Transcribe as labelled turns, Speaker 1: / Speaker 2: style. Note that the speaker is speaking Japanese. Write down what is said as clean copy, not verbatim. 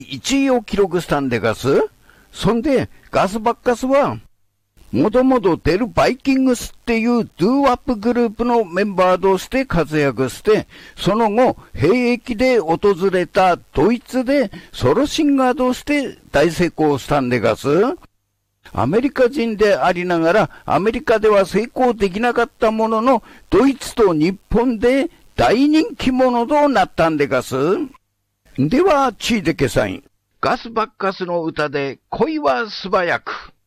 Speaker 1: 1位を記録したんでがす。そんで、ガスバッカスは、もともとデル・バイキングスっていうドゥーワップグループのメンバーとして活躍して、その後、兵役で訪れたドイツでソロシンガーとして大成功したんでがす。アメリカ人でありながら、アメリカでは成功できなかったものの、ドイツと日本で大人気者となったんでがす。では、チーデケサイン。ガスバッカスの歌で恋は素早く。